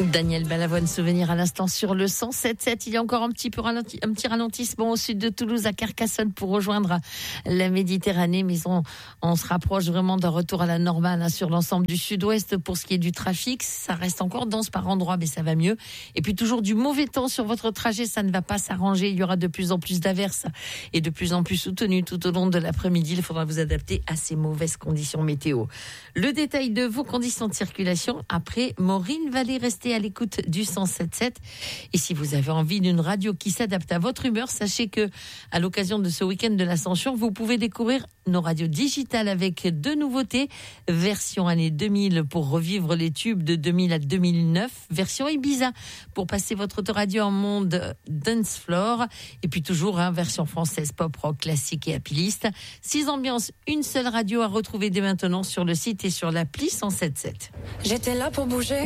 Daniel Balavoine, souvenir à l'instant sur le 107.7. Il y a encore un petit ralentissement au sud de Toulouse, à Carcassonne, pour rejoindre la Méditerranée. Mais on se rapproche vraiment d'un retour à la normale sur l'ensemble du sud-ouest. Pour ce qui est du trafic, ça reste encore dense par endroits, mais ça va mieux. Et puis toujours du mauvais temps sur votre trajet, ça ne va pas s'arranger. Il y aura de plus en plus d'averses et de plus en plus soutenues tout au long de l'après-midi. Il faudra vous adapter à ces mauvaises conditions météo. Le détail de vos conditions de circulation après Maureen Vallée. Restez à l'écoute du 107.7. Et si vous avez envie d'une radio qui s'adapte à votre humeur, sachez que à l'occasion de ce week-end de l'Ascension, vous pouvez découvrir nos radios digitales avec deux nouveautés. Version année 2000 pour revivre les tubes de 2000 à 2009. Version Ibiza pour passer votre autoradio en mode dance floor. Et puis toujours version française pop rock classique et happylist. 6 ambiances, une seule radio à retrouver dès maintenant sur le site et sur l'appli 107.7. J'étais là pour bouger.